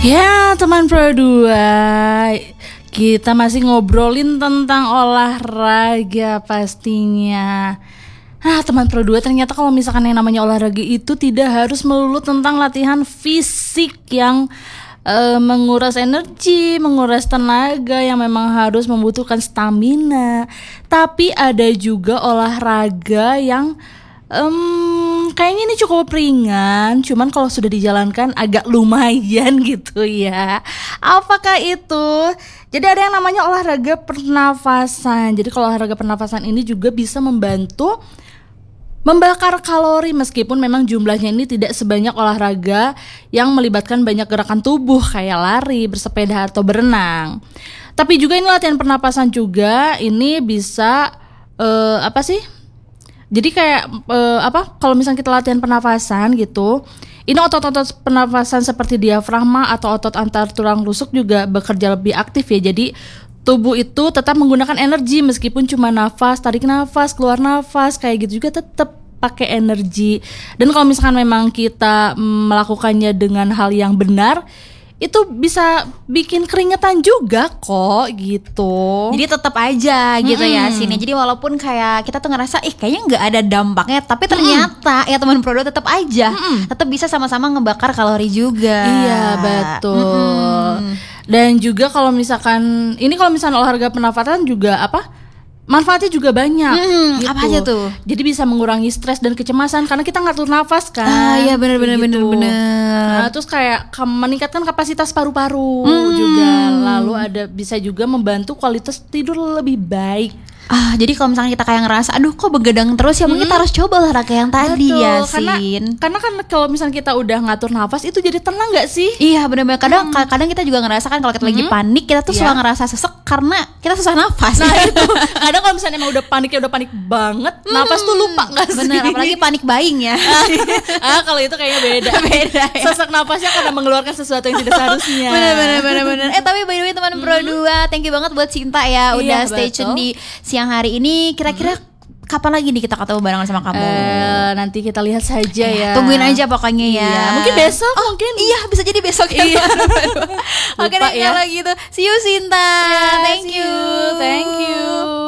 Ya teman Pro 2, kita masih ngobrolin tentang olahraga pastinya. Teman Pro 2, ternyata kalau misalkan yang namanya olahraga itu tidak harus melulu tentang latihan fisik yang menguras energi, menguras tenaga, yang memang harus membutuhkan stamina. Tapi ada juga olahraga yang kayaknya ini cukup ringan, cuman kalau sudah dijalankan agak lumayan gitu ya. Apakah itu? Jadi ada yang namanya olahraga pernafasan. Jadi kalau olahraga pernafasan ini juga bisa membantu membakar kalori, meskipun memang jumlahnya ini tidak sebanyak olahraga yang melibatkan banyak gerakan tubuh kayak lari, bersepeda atau berenang. Tapi juga ini latihan pernapasan juga ini bisa jadi kayak kalau misalnya kita latihan pernafasan gitu, ini otot-otot pernafasan seperti diafragma atau otot antar tulang rusuk juga bekerja lebih aktif ya. Jadi tubuh itu tetap menggunakan energi meskipun cuma nafas, tarik nafas, keluar nafas, kayak gitu juga tetap pakai energi. Dan kalau misalkan memang kita melakukannya dengan hal yang benar, itu bisa bikin keringetan juga kok gitu. Jadi tetap aja gitu ya sini. Jadi walaupun kayak kita tuh ngerasa kayaknya nggak ada dampaknya, tapi ternyata ya teman Pro 2 tetap aja tetap bisa sama-sama ngebakar kalori juga. Iya betul. Dan juga kalau misalkan olahraga pernafasan juga manfaatnya juga banyak gitu. Apa aja tuh? Jadi bisa mengurangi stres dan kecemasan karena kita ngatur nafas kan. Iya benar. Nah, terus kayak meningkatkan kapasitas paru-paru juga. Lalu bisa juga membantu kualitas tidur lebih baik. Jadi kalau misalnya kita kayak ngerasa aduh kok begadang terus ya mungkin kita harus coba olahraga yang tadi. Betul, ya karena kan kalau misalnya kita udah ngatur nafas itu jadi tenang gak sih? Iya benar-benar. Kadang kita juga ngerasa kan kalau kita lagi panik kita tuh suka ngerasa sesek karena kita susah nafas. Nah itu kadang kalau misalnya emang udah panik banget, nafas tuh lupa gak sih? Bener, apalagi panik buying ya. Kalau itu kayaknya beda ya. Sesak nafasnya karena mengeluarkan sesuatu yang tidak seharusnya. Bener. Tapi by the way teman Pro 2, thank you banget buat Cinta ya udah stay tune di siang hari ini. Kira-kira kapan lagi nih kita ketemu barengan sama kamu? Nanti kita lihat saja ya. Tungguin aja pokoknya ya. Iya, mungkin besok mungkin. Iya, bisa jadi besok ya. Iya. Oke deh kalau gitu. See you Cinta. Yeah, Thank you. Thank you.